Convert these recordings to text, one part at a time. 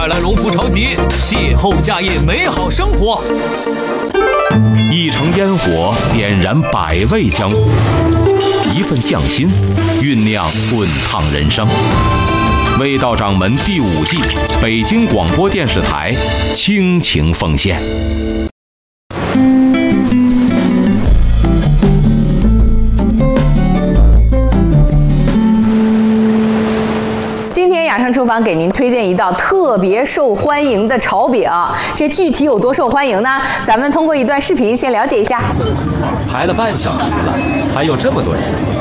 快来龙福超级，邂逅夏夜美好生活。 一城烟火点燃百味江湖，一份匠心酝酿滚烫人生。味道掌门第5季，北京广播电视台倾情奉献。 今天雅生厨房给您推荐一道特别受欢迎的炒饼，这具体有多受欢迎呢？咱们通过一段视频先了解一下。 排了半小时了，还有这么多人。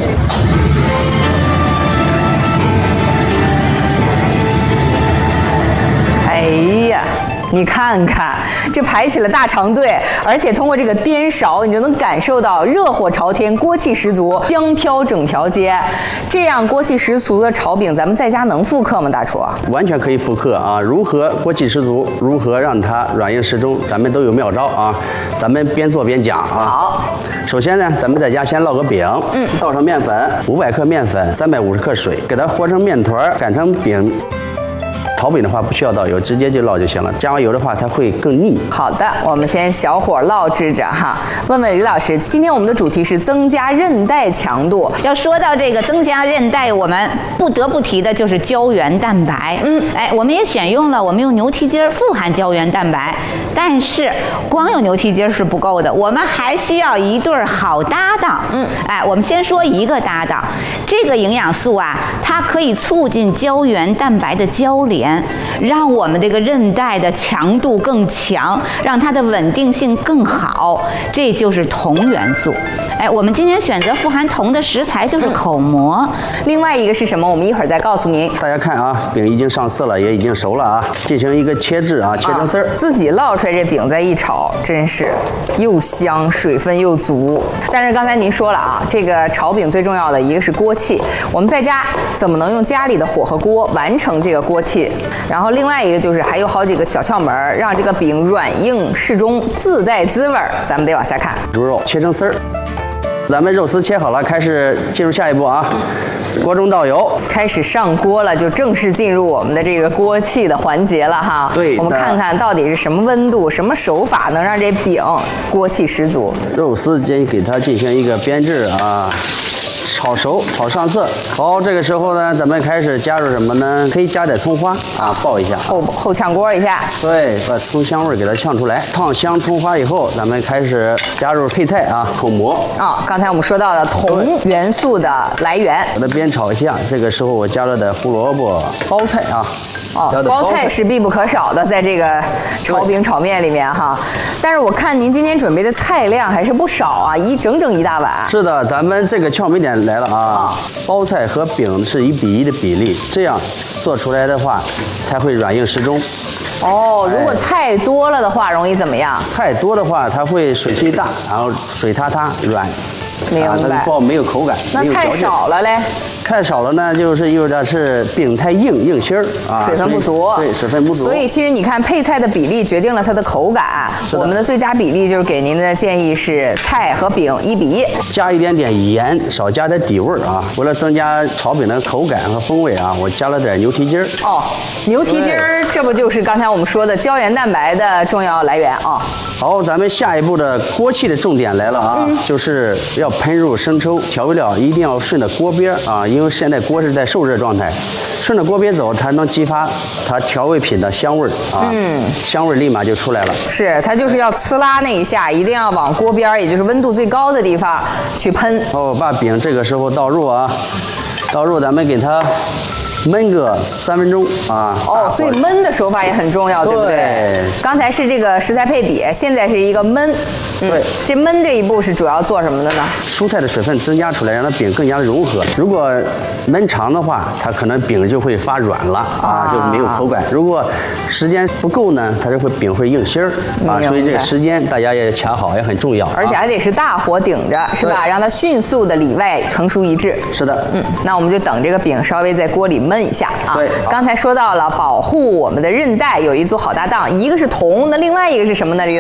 哎呀，你看看，这排起了大长队，而且通过这个颠勺，你就能感受到热火朝天，锅气十足，香飘整条街。这样锅气十足的炒饼，咱们在家能复刻吗？大厨？ 完全可以复刻啊！如何锅气十足，如何让它软硬适中，咱们都有妙招啊！咱们边做边讲啊。 好， 首先呢，咱们在家先烙个饼，倒上面粉，500克面粉，350克水，给它和成面团，擀成饼。炒饼的话不需要倒油，直接就烙就行了。加完油的话，它会更腻。 好的，我们先小火烙制着哈。问问李老师，今天我们的主题是增加韧带强度。 要说到这个增加韧带，我们不得不提的就是胶原蛋白。我们也选用了，我们用牛蹄筋富含胶原蛋白，但是光有牛蹄筋是不够的，我们还需要一对好搭档。我们先说一个搭档，这个营养素啊，它可以促进胶原蛋白的交联。让我们这个韧带的强度更强，让它的稳定性更好，这就是铜元素。我们今天选择富含铜的食材就是口蘑。 另外一个是什么？我们一会儿再告诉您。 大家看啊，饼已经上色了，也已经熟了啊，进行一个切制啊，切成丝儿。 自己烙出来这饼再一炒，真是又香，水分又足。但是刚才您说了啊，这个炒饼最重要的一个是锅气，我们在家怎么能用家里的火和锅完成这个锅气？然后另外一个就是还有好几个小窍门，让这个饼软硬适中，自带滋味。咱们得往下看。 猪肉切成丝儿，咱们肉丝切好了，开始进入下一步啊。锅中倒油， 开始上锅了，就正式进入我们的这个锅气的环节了哈。 对， 我们看看到底是什么温度、什么手法能让这饼锅气十足。 肉丝先给它进行一个煸制啊。炒熟，炒上色。好，这个时候呢，咱们开始加入什么呢？可以加点葱花啊，爆一下， 后炝锅一下。 对，把葱香味给它炝出来。烫香葱花以后，咱们开始加入配菜啊，口蘑。 刚才我们说到的铜元素的来源， 把它煸炒一下。这个时候我加了点胡萝卜、包菜啊。 包菜是必不可少的，在这个炒饼、炒面里面哈。但是我看您今天准备的菜量还是不少啊，整整一大碗。 是的，咱们这个窍门点来了啊，包菜和饼是1比1的比例，这样做出来的话，才会软硬适中。 如果菜多了的话，容易怎么样？ 菜多的话，它会水气大，然后水塌塌软。 明白。 它没有口感。 那菜少了嘞？ 菜少了呢，就是意味着是饼太硬心儿啊， 水分不足。 对，水分不足。 所以其实你看配菜的比例决定了它的口感。我们的最佳比例就是给您的建议是菜和饼1比1， 加一点点盐，少加点底味啊。为了增加炒饼的口感和风味啊，我加了点牛蹄筋儿。 牛蹄筋儿，这不就是刚才我们说的胶原蛋白的重要来源啊？ 好，咱们下一步的锅气的重点来了啊，就是要喷入生抽，调味料一定要顺着锅边啊，因为现在锅是在受热状态，顺着锅边走，它能激发它调味品的香味啊，香味立马就出来了。 是，它就是要呲啦那一下，一定要往锅边，也就是温度最高的地方去喷。 把饼这个时候倒入啊，咱们给它焖个3分钟啊。 所以焖的手法也很重要，对不对？刚才是这个食材配比，现在是一个焖。 对， 这焖这一步是主要做什么的呢？ 蔬菜的水分增加出来，让它饼更加融合。如果焖长的话，它可能饼就会发软了啊，就没有口感。如果时间不够呢，它就会饼会硬心儿啊。所以这个时间大家也卡好，也很重要。 而且还得是大火顶着，是吧？让它迅速的里外成熟一致。 是的， 那我们就等这个饼稍微在锅里焖一下啊。 对， 刚才说到了保护我们的韧带有一组好搭档，一个是铜，那另外一个是什么呢？李